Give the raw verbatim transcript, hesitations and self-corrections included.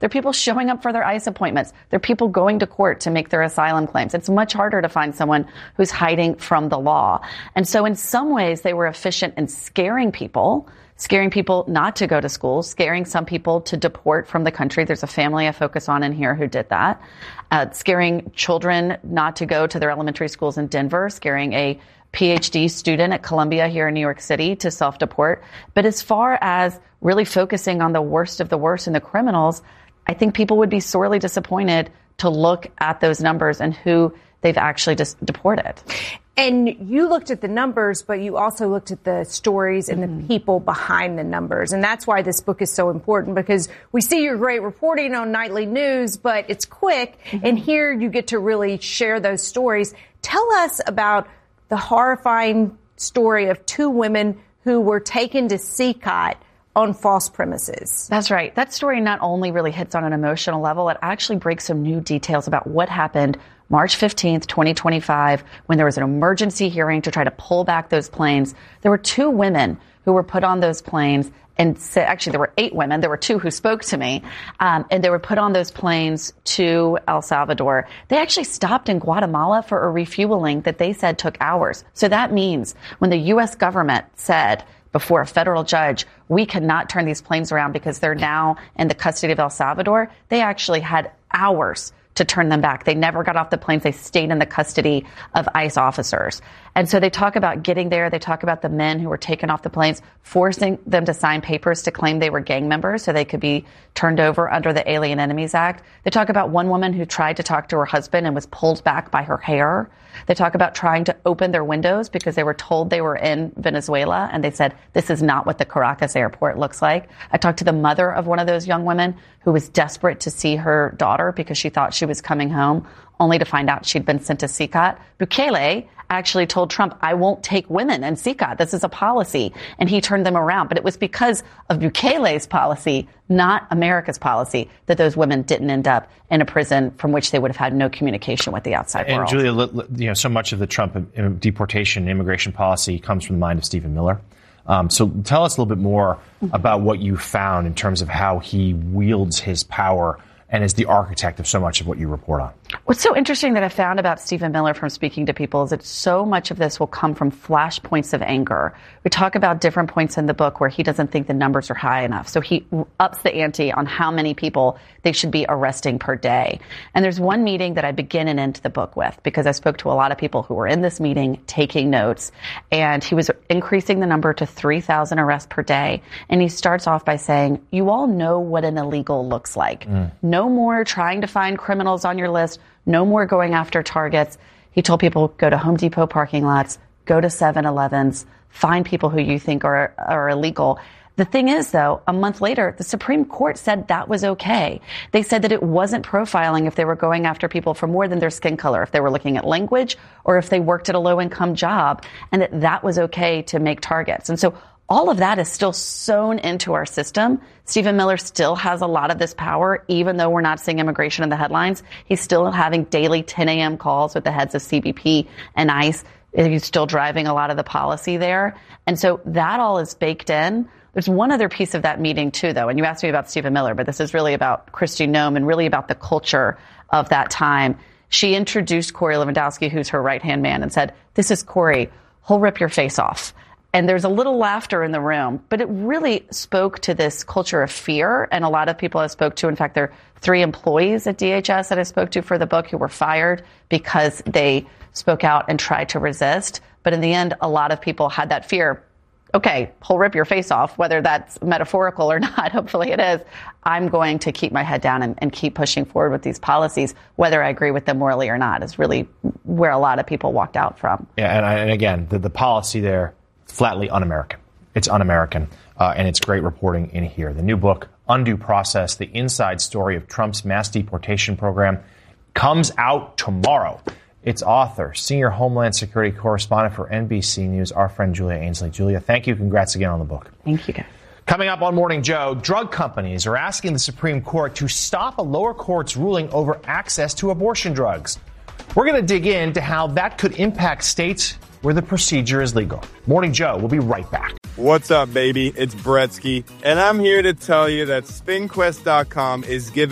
They're people showing up for their ICE appointments. They're people going to court to make their asylum claims. It's much harder to find someone who's hiding from the law. And so in some ways, they were efficient in scaring people, scaring people not to go to school, scaring some people to deport from the country. There's a family I focus on in here who did that. Uh, scaring children not to go to their elementary schools in Denver, scaring a P H D student at Columbia here in New York City to self-deport. But as far as really focusing on the worst of the worst and the criminals, I think people would be sorely disappointed to look at those numbers and who they've actually just deported. And you looked at the numbers, but you also looked at the stories and mm-hmm. the people behind the numbers. And that's why this book is so important, because we see your great reporting on nightly news, but it's quick. Mm-hmm. And here you get to really share those stories. Tell us about the horrifying story of two women who were taken to C I C A T on false premises. That's right. That story not only really hits on an emotional level, it actually breaks some new details about what happened March fifteenth, twenty twenty-five, when there was an emergency hearing to try to pull back those planes. There were two women who were put on those planes, and say, actually there were eight women. There were two who spoke to me, um, and they were put on those planes to El Salvador. They actually stopped in Guatemala for a refueling that they said took hours. So that means when the U S government said before a federal judge, we cannot turn these planes around because they're now in the custody of El Salvador, they actually had hours to turn them back. They never got off the planes. They stayed in the custody of ICE officers. And so they talk about getting there. They talk about the men who were taken off the planes, forcing them to sign papers to claim they were gang members so they could be turned over under the Alien Enemies Act. They talk about one woman who tried to talk to her husband and was pulled back by her hair. They talk about trying to open their windows because they were told they were in Venezuela, and they said, this is not what the Caracas airport looks like. I talked to the mother of one of those young women who was desperate to see her daughter because she thought she was coming home, only to find out she'd been sent to C I C A T. Bukele actually told Trump, I won't take women in C I C A T. This is a policy. And he turned them around. But it was because of Bukele's policy, not America's policy, that those women didn't end up in a prison from which they would have had no communication with the outside and world. And Julia, you know, so much of the Trump deportation and immigration policy comes from the mind of Stephen Miller. Um, so tell us a little bit more mm-hmm. about what you found in terms of how he wields his power and is the architect of so much of what you report on. What's so interesting that I found about Stephen Miller from speaking to people is that so much of this will come from flash points of anger. We talk about different points in the book where he doesn't think the numbers are high enough. So he ups the ante on how many people they should be arresting per day. And there's one meeting that I begin and end the book with because I spoke to a lot of people who were in this meeting taking notes. And he was increasing the number to three thousand arrests per day. And he starts off by saying, you all know what an illegal looks like. Mm. No more trying to find criminals on your list. No more going after targets. He told people, go to Home Depot parking lots, go to seven elevens, find people who you think are, are illegal. The thing is, though, a month later, the Supreme Court said that was okay. They said that it wasn't profiling if they were going after people for more than their skin color, if they were looking at language or if they worked at a low-income job, and that that was okay to make targets. And so all of that is still sewn into our system. Stephen Miller still has a lot of this power, even though we're not seeing immigration in the headlines. He's still having daily ten a.m. calls with the heads of C B P and ICE. He's still driving a lot of the policy there. And so that all is baked in. There's one other piece of that meeting, too, though, and you asked me about Stephen Miller, but this is really about Kristi Noem and really about the culture of that time. She introduced Corey Lewandowski, who's her right-hand man, and said, this is Corey. He'll rip your face off. And there's a little laughter in the room, but it really spoke to this culture of fear. And a lot of people I spoke to, in fact, there are three employees at D H S that I spoke to for the book who were fired because they spoke out and tried to resist. But in the end, a lot of people had that fear. Okay, he'll rip your face off, whether that's metaphorical or not. Hopefully it is. I'm going to keep my head down and, and keep pushing forward with these policies, whether I agree with them morally or not, is really where a lot of people walked out from. Yeah, and, I, and again, the, the policy there, flatly un-American. It's un-American, uh, and it's great reporting in here. The new book, Undue Process, the inside story of Trump's mass deportation program, comes out tomorrow. Its author, senior Homeland Security correspondent for N B C News, our friend Julia Ainsley. Julia, thank you. Congrats again on the book. Thank you, guys. Coming up on Morning Joe, drug companies are asking the Supreme Court to stop a lower court's ruling over access to abortion drugs. We're going to dig into how that could impact states where the procedure is legal. Morning Joe, we'll be right back. What's up, baby? It's Bretsky, and I'm here to tell you that spin quest dot com is giving